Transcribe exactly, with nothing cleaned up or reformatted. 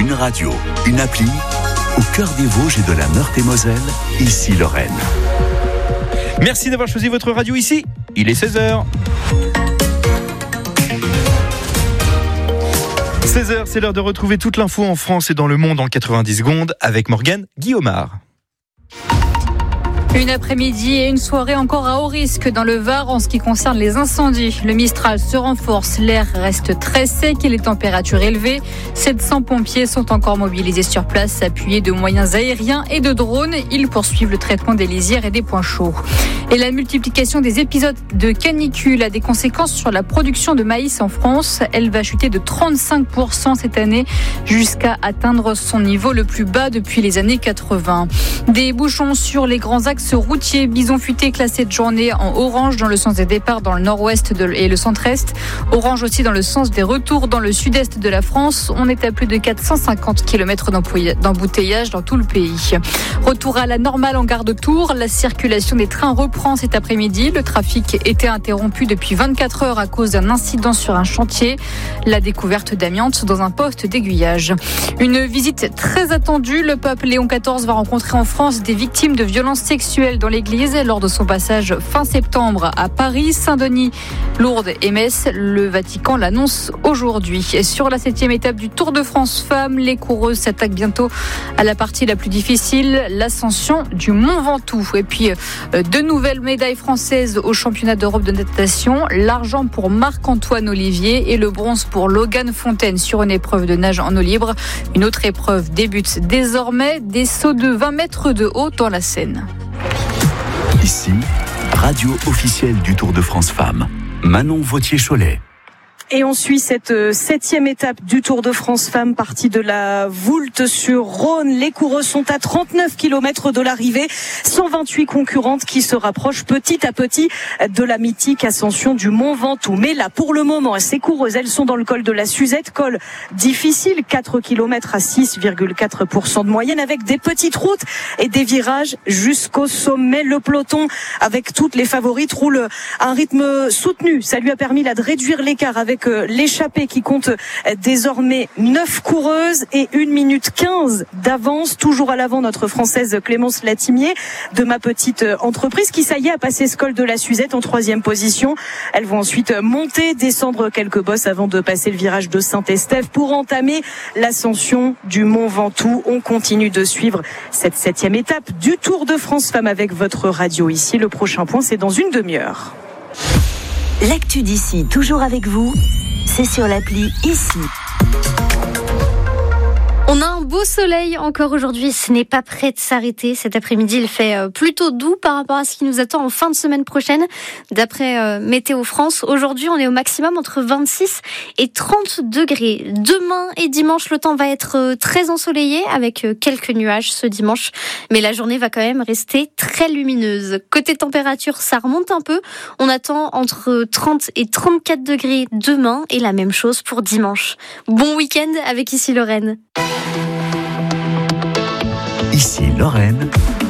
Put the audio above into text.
Une radio, une appli, au cœur des Vosges et de la Meurthe-et-Moselle, ici Lorraine. Merci d'avoir choisi votre radio ici. Il est seize heures. seize heures, c'est l'heure de retrouver toute l'info en France et dans le monde en quatre-vingt-dix secondes avec Morgane Guillaumard. Une après-midi et une soirée encore à haut risque dans le Var en ce qui concerne les incendies. Le Mistral se renforce, l'air reste très sec et les températures élevées. sept cents pompiers sont encore mobilisés sur place, appuyés de moyens aériens et de drones. Ils poursuivent le traitement des lisières et des points chauds. Et la multiplication des épisodes de canicule a des conséquences sur la production de maïs en France. Elle va chuter de trente-cinq pour cent cette année jusqu'à atteindre son niveau le plus bas depuis les années quatre-vingts. Des bouchons sur les grands axes routiers. Bison futé classé de journée en orange dans le sens des départs dans le nord-ouest et le centre-est. Orange aussi dans le sens des retours dans le sud-est de la France. On est à plus de quatre cent cinquante kilomètres d'embouteillage dans tout le pays. Retour à la normale en gare de Tours. La circulation des trains reprend cet après-midi. Le trafic était interrompu depuis vingt-quatre heures à cause d'un incident sur un chantier. La découverte d'amiante dans un poste d'aiguillage. Une visite très attendue. Le pape Léon quatorze va rencontrer en France des victimes de violences sexuelles dans l'église lors de son passage fin septembre à Paris, Saint-Denis, Lourdes et Metz. Le Vatican l'annonce aujourd'hui. Et sur la septième étape du Tour de France Femmes, les coureuses s'attaquent bientôt à la partie la plus difficile, l'ascension du Mont Ventoux. Et puis, deux nouvelles médailles françaises au championnat d'Europe de natation. L'argent pour Marc-Antoine Olivier et le bronze pour Logan Fontaine sur une épreuve de nage en eau libre. Une autre épreuve débute désormais, des sauts de vingt mètres de haut dans la Seine. Ici, radio officielle du Tour de France Femmes, Manon Vautier-Cholet. Et on suit cette septième étape du Tour de France Femmes, partie de la Voulte-sur-Rhône. Les coureuses sont à trente-neuf kilomètres de l'arrivée. cent vingt-huit concurrentes qui se rapprochent petit à petit de la mythique ascension du Mont Ventoux. Mais là, pour le moment, ces coureuses, elles sont dans le col de la Suzette. Col difficile, quatre kilomètres à six virgule quatre pour cent de moyenne, avec des petites routes et des virages jusqu'au sommet. Le peloton, avec toutes les favorites, roule à un rythme soutenu. Ça lui a permis là de réduire l'écart avec l'échappée qui compte désormais neuf coureuses et une minute quinze d'avance. Toujours à l'avant notre Française Clémence Latimier de Ma Petite Entreprise qui, ça y est, a passé ce col de la Suzette en troisième position. Elles vont ensuite monter, descendre quelques bosses avant de passer le virage de Saint-Estève pour entamer l'ascension du Mont Ventoux. On continue de suivre cette septième étape du Tour de France Femmes avec votre radio ici. Le prochain point, c'est dans une demi-heure. L'actu d'ici, toujours avec vous, c'est sur l'appli Ici. On a un beau soleil encore aujourd'hui, ce n'est pas prêt de s'arrêter. Cet après-midi, il fait plutôt doux par rapport à ce qui nous attend en fin de semaine prochaine. D'après euh, Météo France, aujourd'hui, on est au maximum entre vingt-six et trente degrés. Demain et dimanche, le temps va être très ensoleillé avec quelques nuages ce dimanche. Mais la journée va quand même rester très lumineuse. Côté température, ça remonte un peu. On attend entre trente et trente-quatre degrés demain et la même chose pour dimanche. Bon week-end avec Ici Lorraine. Ici Lorraine,